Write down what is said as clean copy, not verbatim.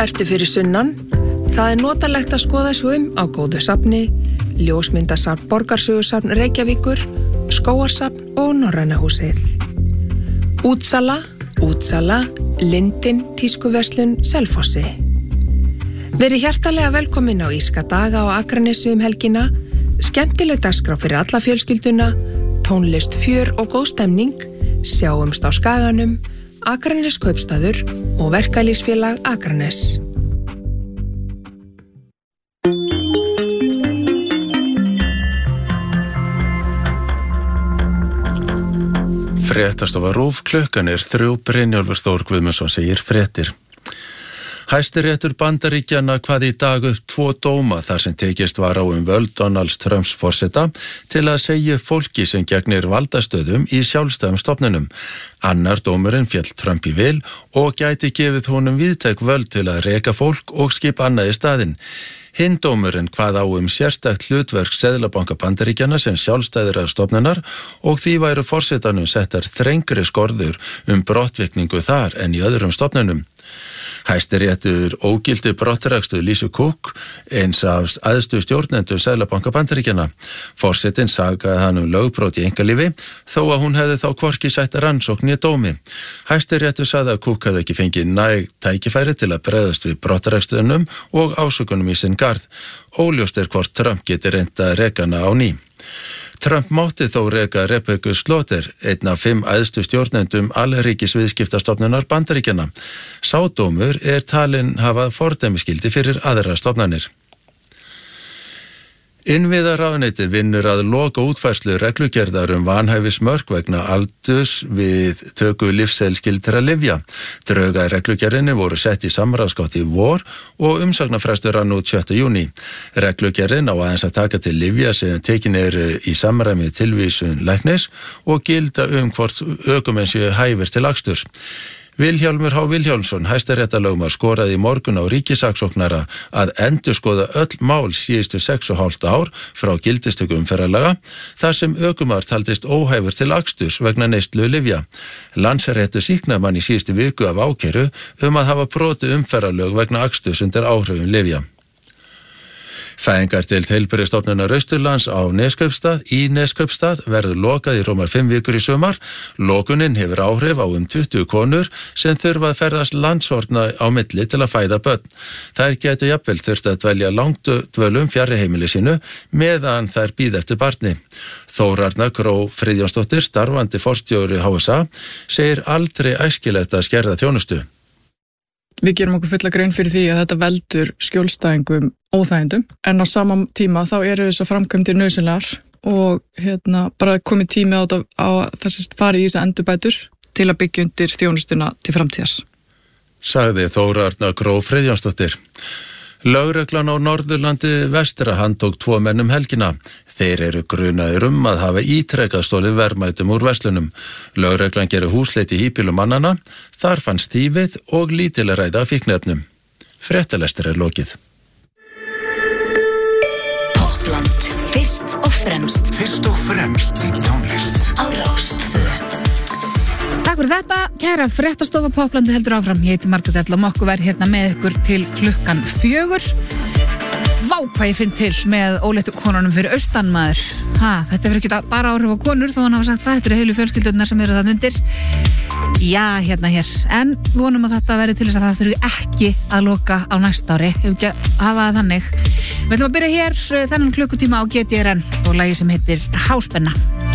Ertu fyrir sunnan? Það notalegt að skoða svo á góðu safni, ljósmyndasafn Borgarsögusafn Reykjavíkur, Skógarsafn og Norræna húsið. Útsala, Lindin, tískuverslun, Selfossi. Verið hjartalega velkomin á Írska daga á Akranesi helgina, skemmtileg dagskrá fyrir alla fjölskylduna, tónlist, fjör og góð stemning, sjáumst á Skaganum, Akranes kaupstaður og verkalýðsfélag Akranes. Fréttastofa RÚV, klukkan 3, Brynjólfur Þór Guðmundsson segir fréttir. Hæstiréttur Bandaríkjanna kvað í dag upp 2 dóma þar sem tekist var á völd Donalds Trumps forseta til að segja fólki sem gegnir valdastöðum í sjálfstæðum stofnunum. Annar dómurinn féll Trump í vil og gæti gefið honum víðtæk völd til að reka fólk og skipa annað í staðinn. Hinn dómurinn kvað á sérstakt hlutverk Seðlabanka Bandaríkjanna sem sjálfstæðra stofnunar og því væru forsetanum settar þrengri skorður brottvikningu þar en í öðrum stofnunum. Hæstiréttur ógildi brottrekstur Lisa Cook, eins af æðstu stjórnendur Seðlabanka Bandaríkjanna. Forsetinn sakaði hann lögbrot í einkalífi, þó að hún hefði þá hvorki sætt rannsókn né dómi. Hæstiréttur sagði að Cook hefði ekki fengið næg tækifæri til að bregðast við brottreksturunum og ásökunum í sinn garð. Óljóst hvort Trump geti reynt að reka hana á ný. Trump mátti þó reka Rebecca Slaughter, einn af 5 æðstu stjórnendum alríkisviðskiptastofnunar Bandaríkjanna. Sá dómur talinn hafa fordæmisgildi fyrir aðrar stofnanir. Innviðaráðuneytið vinnur að loka útfærslu reglugerðar vanhæfismörk vegna aldurs við töku lyfseðilsskyldra lyfja. Drög að reglugerðinni voru sett í samráðsgátt í vor og umsagnarfrestur rann út 7. júní. Reglugerðin á aðeins að taka til lyfja sem tekin í samræmi tilvísun læknis og gilda hvort ökumenn séu hæfir til aksturs. Vilhjálmur H. Vilhjálmsson, hæstaréttarlögmaður, skoraði í morgun á ríkissaksóknara að endurskoða öll mál síðustu 6,5 ár frá gildistöku umferðarlaga, þar sem ökumaður taldist óhæfur til aksturs vegna neyslu lyfja. Landsréttur sýknaði mann í síðustu viku af ákæru að hafa brotið umferðarlög vegna aksturs undir áhrifum lyfja. Fæðingardeild Heilbrigðisstofnunar Austurlands á Neskaupstað verður lokað í rúmar 5 vikur í sumar. Lokunin hefur áhrif á 20 konur sem þurfa að ferðast landshorna á milli til að fæða börn. Þær gætu jafnvel þurft að dvelja langt dvölum fjarri heimili sínu meðan þær bíða eftir barni. Þórarna Gró Friðjónsdóttir, starfandi forstjóri HSA, segir aldrei æskilegt að skerða þjónustu. Við gerum okkur fulla grein fyrir því að þetta veldur skjólstæðingum óþægindum, en á sama tíma þá eru þessar framkvæmdir nauðsynlegar og bara komið tími á þess að fara í þessar endurbætur til að byggja undir þjónustuna til framtíðar. Sagði Þórarna Gró Friðjónsdóttir. Lögreglan á Norðurlandi vestra handtók 2 menn helgina. Þeir eru grunaðir að hafa ítrekað stolið verðmætum úr verslunum. Lögreglan gerir húsleit í híbýlum mannanna, þar fannst þýfið og lítilræði af fíkniefnum. Fréttalestur lokið. Toppland, fyrst og fremst. Fyrst og fremst í tónlist. Á Rás 2. Takk fyrir þetta, kæra fréttastofa Poplandi heldur áfram. Ég heiti Margrét Erla og okkur verð hérna með ykkur til klukkan 4. Vá, hvað ég finn til með óléttu konunum fyrir austan, maður. Þetta hefur ekki bara áhrif á konur, þó hann hafa sagt það. Þetta eru heilu fjölskyldurnar sem eru þann undir. Já, hér. En vonum að þetta verði til þess að það þurfi ekki að loka á næsta ári. Ef ekki að hafa það þannig. Við ætlum að byrja hér þennan klukkutíma á GTRN og lagi sem heitir Háspenna.